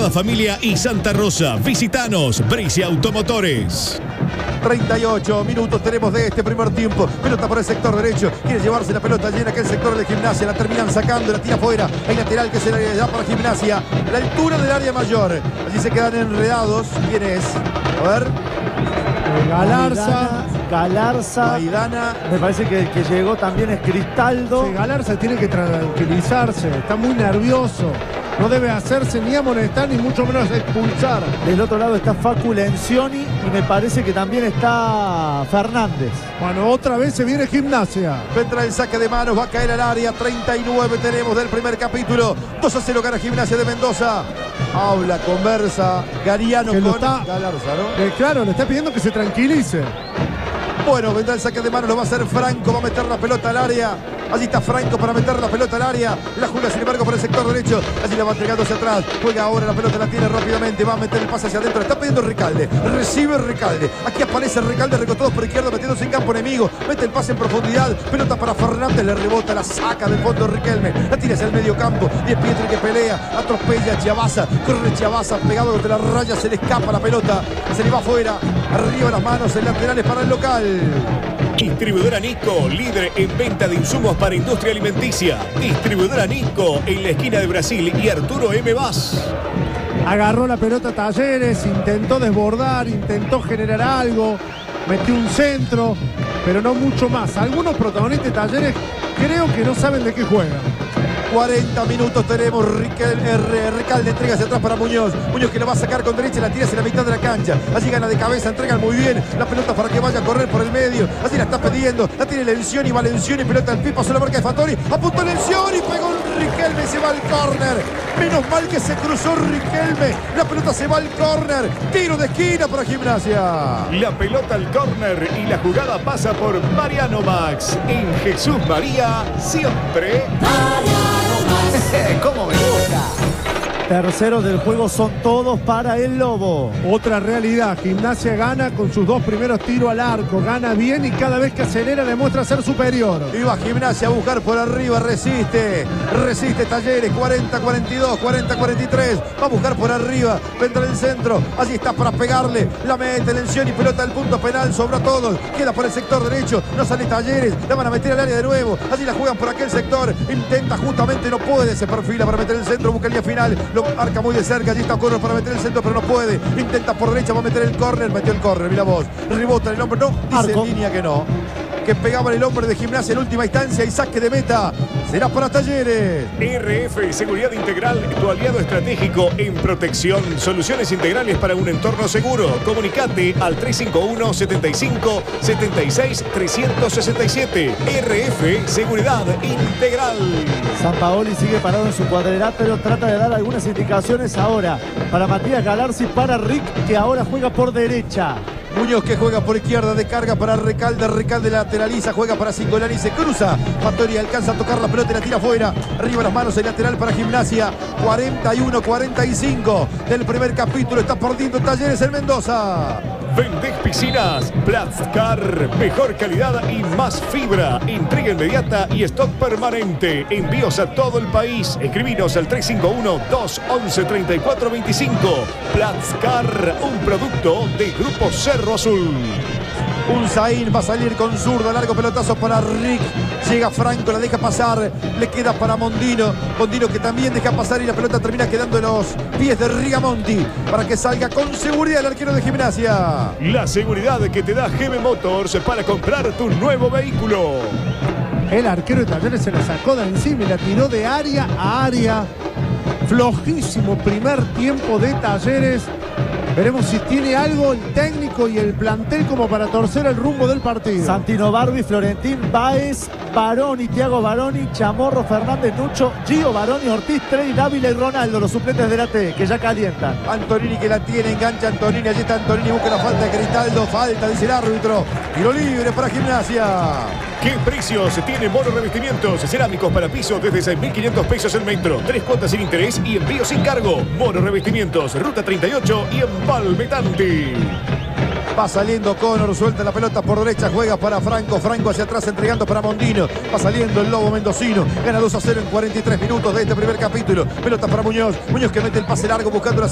Sagrada Familia y Santa Rosa. Visitanos, Bricia Automotores. 38 minutos tenemos de este primer tiempo. Pelota por el sector derecho. Quiere llevarse la pelota llena que el sector de Gimnasia. La terminan sacando, la tira afuera. Hay lateral que se la da para Gimnasia. La altura del área mayor. Allí se quedan enredados. ¿Quién es? A ver. Galarza. Maidana. Me parece que el que llegó también es Cristaldo. Sí, Galarza tiene que tranquilizarse. Está muy nervioso. No debe hacerse ni amonestar ni mucho menos expulsar. Del otro lado está Facu Lencioni y me parece que también está Fernández. Bueno, otra vez se viene Gimnasia. Vendrá el saque de manos, va a caer al área. 39 tenemos del primer capítulo. 2-0 gana Gimnasia de Mendoza. Habla, conversa Gariano con Galarza, ¿no? Claro, le está pidiendo que se tranquilice. Bueno, vendrá el saque de manos, lo va a hacer Franco, va a meter la pelota al área. Allí está Franco para meter la pelota al área. La juega sin embargo por el sector derecho. Allí la va entregando hacia atrás. Juega ahora, la pelota la tiene rápidamente. Va a meter el pase hacia adentro. Está pidiendo Recalde. Recibe Recalde. Aquí aparece Recalde recostado por izquierda, metiéndose en campo enemigo. Mete el pase en profundidad. Pelota para Fernández. Le rebota, la saca del fondo Riquelme. La tira hacia el medio campo. Diez Pietri que pelea. Atropella a Chiabaza. Corre Chiabaza. Pegado contra la raya. Se le escapa la pelota. Se le va afuera. Arriba las manos. En laterales para el local. Distribuidora Nisco, líder en venta de insumos para industria alimenticia. Distribuidora Nisco en la esquina de Brasil y Arturo M. Vaz. Agarró la pelota Talleres, intentó desbordar, intentó generar algo, metió un centro, pero no mucho más. Algunos protagonistas de Talleres creo que no saben de qué juegan. 40 minutos tenemos. Recalde entrega hacia atrás para Muñoz. Muñoz que la va a sacar con derecha, la tira hacia la mitad de la cancha. Allí gana de cabeza, entregan muy bien la pelota para que vaya a correr por el medio. Así la está pidiendo, la tiene Lencioni, va Lencioni, pelota al pipa, pasó la marca de Fattori. Apuntó Lencioni, pegó Riquelme, se va al córner. Menos mal que se cruzó Riquelme. La pelota se va al córner. Tiro de esquina para Gimnasia. La pelota al córner y la jugada pasa por Mariano Max. En Jesús María, siempre. ¿Cómo me gusta? Terceros del juego son todos para el Lobo. Otra realidad, Gimnasia gana con sus dos primeros tiros al arco, gana bien y cada vez que acelera demuestra ser superior. Iba Gimnasia a buscar por arriba, resiste Talleres, 40-42, 40-43, va a buscar por arriba, vendrá el centro, allí está para pegarle, la mete Lencioni, pelota del punto penal, sobra todo, queda por el sector derecho, no sale Talleres, la van a meter al área de nuevo, allí la juegan por aquel sector, intenta justamente, no puede, se perfila para meter el centro, busca el día final, lo marca muy de cerca, allí está Corro para meter el centro, pero no puede, intenta por derecha, va a meter el córner, metió el córner, mira vos, rebota en el hombre, no, dice en línea que no, que pegaba en el hombre de Gimnasia en última instancia y saque de meta, será para Talleres. RF Seguridad Integral, tu aliado estratégico en protección, soluciones integrales para un entorno seguro. Comunicate al 351 75 76 367. RF Seguridad Integral. Sampaoli sigue parado en su cuadrilátero, trata de dar algunas indicaciones ahora para Matías Galarza y para Rick, que ahora juega por derecha. Muñoz que juega por izquierda, de carga para Recalde, Recalde lateraliza, juega para Cingolani, se cruza, Fattori alcanza a tocar la pelota y la tira afuera, arriba las manos, el lateral para Gimnasia, 41-45 del primer capítulo, está perdiendo Talleres en Mendoza. Vendés piscinas, Platzcar, mejor calidad y más fibra, entrega inmediata y stock permanente, envíos a todo el país, escribinos al 351-211-3425, Platzcar, un producto de Grupo Cerro Azul. Unzaín va a salir con zurda, largo pelotazo para Rick, llega Franco, la deja pasar, le queda para Mondino, Mondino que también deja pasar y la pelota termina quedando en los pies de Rigamonti para que salga con seguridad el arquero de Gimnasia. La seguridad que te da GB Motors para comprar tu nuevo vehículo. El arquero de Talleres se la sacó de encima y la tiró de área a área. Flojísimo primer tiempo de Talleres. Veremos si tiene algo el técnico y el plantel como para torcer el rumbo del partido. Santino Barbi, Florentín Báez, Baroni, Thiago Baroni, Chamorro, Fernández, Nucho, Gio Baroni, Ortiz, Trey, Dávila y Ronaldo, los suplentes de la T, que ya calientan. Antonini que la tiene, engancha Antonini, allí está Antonini, busca la falta de Cristaldo, falta, dice el árbitro. Tiro libre para Gimnasia. ¿Qué precios tiene Mono Revestimientos? Cerámicos para piso desde 6.500 pesos el metro. 3 cuotas sin interés y envío sin cargo. Mono Revestimientos, Ruta 38 y Empalmetante. Va saliendo Conor, suelta la pelota por derecha, juega para Franco, Franco hacia atrás entregando para Mondino, va saliendo el Lobo mendocino, gana 2-0 en 43 minutos de este primer capítulo, pelota para Muñoz, Muñoz que mete el pase largo buscando la